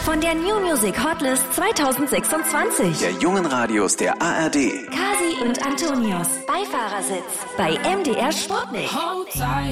von der New Music Hotlist 2026. Der jungen Radios der ARD. Kasi und Antonius. Beifahrersitz bei MDR Sputnik.